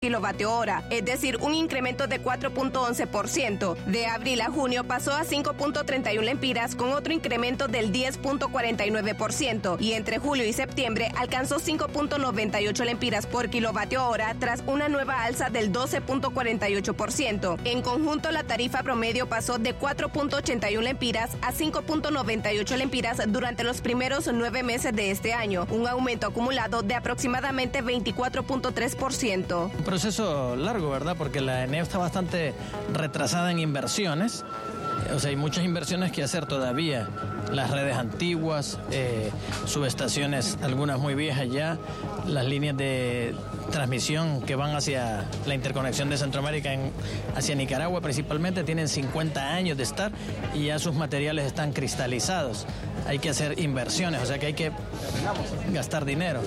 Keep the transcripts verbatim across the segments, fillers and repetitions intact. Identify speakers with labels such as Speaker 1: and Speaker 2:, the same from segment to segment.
Speaker 1: kilovatio hora, es decir, un incremento de cuatro punto once por ciento. De abril a junio pasó a cinco punto treinta y uno lempiras con otro incremento del diez punto cuarenta y nueve por ciento y entre julio y septiembre alcanzó cinco punto noventa y ocho lempiras por kilovatio hora tras una nueva alza del doce punto cuarenta y ocho por ciento. En conjunto, la tarifa promedio pasó de cuatro punto ochenta y uno lempiras a cinco punto noventa y ocho lempiras durante los primeros nueve meses de este año, un aumento acumulado de aproximadamente veinticuatro punto tres por ciento.
Speaker 2: Proceso largo, ¿verdad? Porque la ENEP está bastante retrasada en inversiones. O sea, hay muchas inversiones que hacer todavía. Las redes antiguas, eh, subestaciones, algunas muy viejas ya, las líneas de transmisión que van hacia la interconexión de Centroamérica en, hacia Nicaragua principalmente tienen cincuenta años de estar y ya sus materiales están cristalizados. Hay que hacer inversiones, o sea que hay que gastar dinero.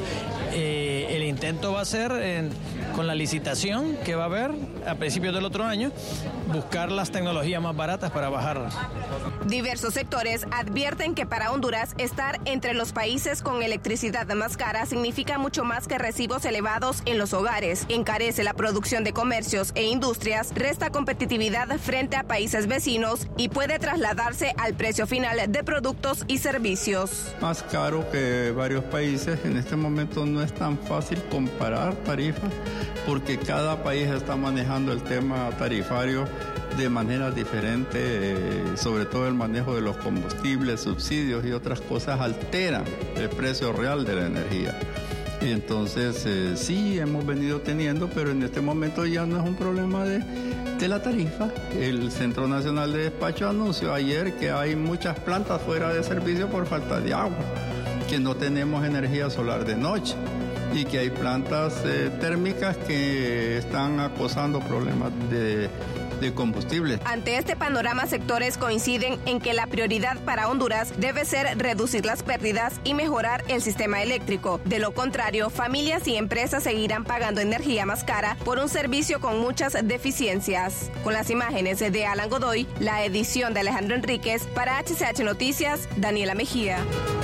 Speaker 2: Eh, el intento va a ser, eh, con la licitación que va a haber a principios del otro año, buscar las tecnologías más baratas para bajar.
Speaker 1: Diversos sectores advierten que para Honduras estar entre los países con electricidad más cara significa mucho más que recibos elevados en los hogares, encarece la producción de comercios e industrias, resta competitividad frente a países vecinos y puede trasladarse al precio final de productos y servicios.
Speaker 3: Más caro que varios países. En este momento no es tan fácil comparar tarifas porque cada país está manejando el tema tarifario de manera diferente, eh, sobre todo el manejo de los combustibles, subsidios y otras cosas alteran el precio real de la energía. Y entonces eh, sí hemos venido teniendo, pero en este momento ya no es un problema de, de la tarifa. El Centro Nacional de Despacho anunció ayer que hay muchas plantas fuera de servicio por falta de agua, que no tenemos energía solar de noche y que hay plantas eh, térmicas que están acosando problemas de de combustible.
Speaker 1: Ante este panorama, sectores coinciden en que la prioridad para Honduras debe ser reducir las pérdidas y mejorar el sistema eléctrico. De lo contrario, familias y empresas seguirán pagando energía más cara por un servicio con muchas deficiencias. Con las imágenes de Alan Godoy, la edición de Alejandro Enríquez, para H C H Noticias, Daniela Mejía.